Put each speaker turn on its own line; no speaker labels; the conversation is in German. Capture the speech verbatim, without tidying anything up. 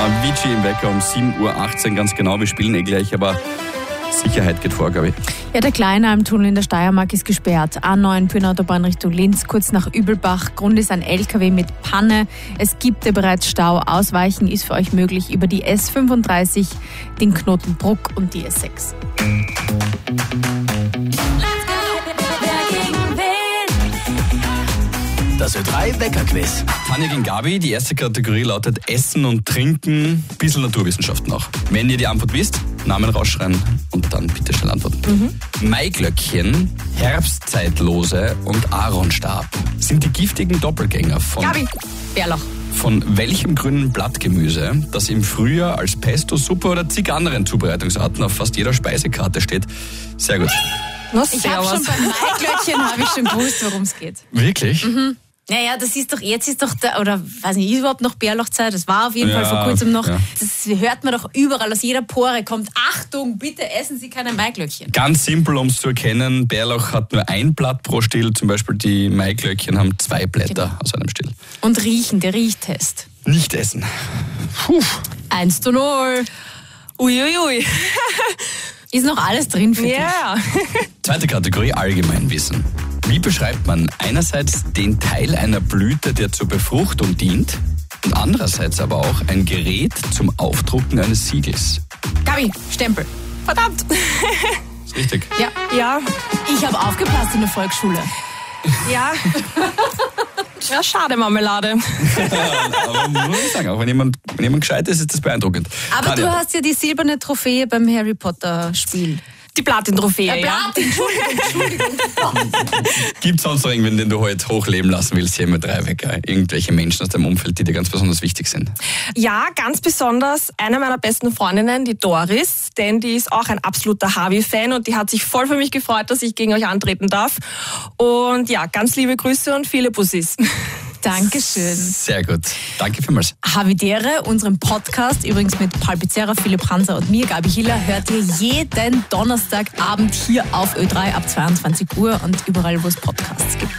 Avicii im Wecker um sieben Uhr achtzehn, ganz genau. Wir spielen eh gleich, aber Sicherheit geht vor, glaube ich.
Ja, der Kleinalm-Tunnel in der Steiermark ist gesperrt. A neun Bühnenautobahn Richtung Linz, kurz nach Übelbach. Grund ist ein L K W mit Panne. Es gibt ja bereits Stau. Ausweichen ist für euch möglich über die S fünfunddreißig, den Knoten Bruck und die S sechs.
Das Ö drei Weckerquiz.
Tanja gegen Gabi, die erste Kategorie lautet Essen und Trinken, bisschen Naturwissenschaft noch. Wenn ihr die Antwort wisst, Namen rausschreien und dann bitte schnell antworten. Mhm. Maiglöckchen, Herbstzeitlose und Aaronstab sind die giftigen Doppelgänger von...
Gabi, Bärlauch.
Von welchem grünen Blattgemüse, das im Frühjahr als Pesto, Suppe oder zig anderen Zubereitungsarten auf fast jeder Speisekarte steht? Sehr gut.
Ich habe schon beim Maiglöckchen habe ich schon gewusst, worum es geht.
Wirklich?
Mhm. Naja, das ist doch, jetzt ist doch, der, oder weiß nicht, ist überhaupt noch Bärlauchzeit? Das war auf jeden
Ja,
Fall vor kurzem noch.
ja.
Das hört man doch überall, aus jeder Pore kommt, Achtung, bitte essen Sie keine Maiglöckchen.
Ganz simpel, um es zu erkennen, Bärlauch hat nur ein Blatt pro Stiel, zum Beispiel die Maiglöckchen haben zwei Blätter
Genau.
aus einem Stiel.
Und riechen, der Riechtest.
Nicht essen. Puh.
Eins zu null.
Uiuiui.
Ist noch alles drin für
Ja.
dich.
Zweite Kategorie, Allgemeinwissen. Wie beschreibt man einerseits den Teil einer Blüte, der zur Befruchtung dient, und andererseits aber auch ein Gerät zum Aufdrucken eines Siegels?
Gabi, Stempel.
Verdammt.
Ist richtig.
Ja.
Ja,
Ich habe aufgepasst in der Volksschule.
ja. Ja, schade, Marmelade.
Aber muss ich sagen, auch wenn jemand, wenn jemand gescheit ist, ist das beeindruckend.
Aber
Tanja,
du hast ja die silberne Trophäe beim Harry Potter Spiel.
Die Platin-Trophäe, ja.
Platin, Entschuldigung, Entschuldigung.
gibt es sonst noch irgendwen, den du heute hochleben lassen willst, hier mit drei Wecker? Irgendwelche Menschen aus deinem Umfeld, die dir ganz besonders wichtig sind?
Ja, ganz besonders eine meiner besten Freundinnen, die Doris, denn die ist auch ein absoluter Harvey-Fan und die hat sich voll für mich gefreut, dass ich gegen euch antreten darf. Und ja, ganz liebe Grüße und viele Bussis.
Dankeschön.
Sehr gut. Danke vielmals.
Havidere, unseren Podcast, übrigens mit Paul Pizzerra, Philipp Hanser und mir, Gabi Hiller, hört ihr jeden Donnerstagabend hier auf Ö drei ab zweiundzwanzig Uhr und überall, wo es Podcasts gibt.